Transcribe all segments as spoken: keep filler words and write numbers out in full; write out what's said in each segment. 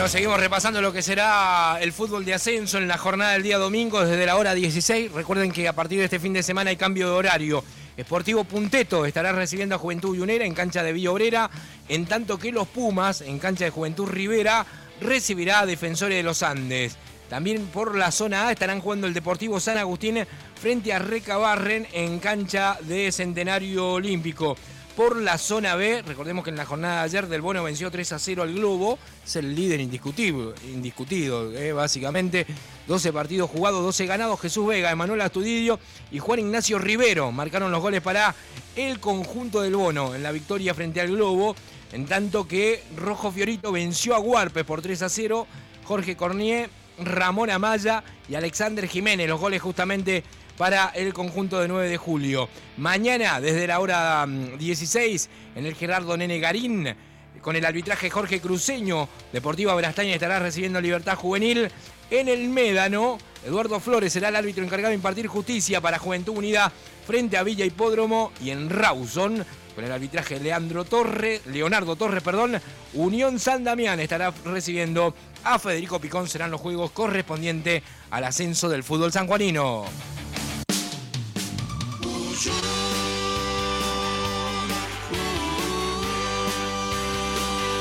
Bueno, seguimos repasando lo que será el fútbol de ascenso en la jornada del día domingo desde la hora dieciséis. Recuerden que a partir de este fin de semana hay cambio de horario. Sportivo Punteto estará recibiendo a Juventud Unera en cancha de Villa Obrera, en tanto que los Pumas en cancha de Juventud Rivera recibirá a Defensores de los Andes. También por la zona A estarán jugando el Deportivo San Agustín frente a Recabarren en cancha de Centenario Olímpico. Por la zona B, recordemos que en la jornada de ayer Del Bono venció tres a cero al Globo, es el líder indiscutible, indiscutido, eh, básicamente. doce partidos jugados, doce ganados. Jesús Vega, Emanuel Astudidio y Juan Ignacio Rivero marcaron los goles para el conjunto del Bono en la victoria frente al Globo. En tanto que Rojo Fiorito venció a Guarpes por tres a cero. Jorge Cornier, Ramón Amaya y Alexander Jiménez, los goles justamente para el conjunto de nueve de julio. Mañana, desde la hora dieciséis, en el Gerardo Nene Garín, con el arbitraje Jorge Cruceño, Deportiva Brastaña estará recibiendo Libertad Juvenil. En el Médano, Eduardo Flores será el árbitro encargado de impartir justicia para Juventud Unida frente a Villa Hipódromo. Y en Rawson, con el arbitraje Leandro Torres, Leonardo Torres, perdón, Unión San Damián estará recibiendo a Federico Picón. Serán los juegos correspondientes al ascenso del fútbol sanjuanino.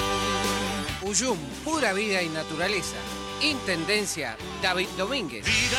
Uyum, pura vida y naturaleza. Intendencia David Domínguez.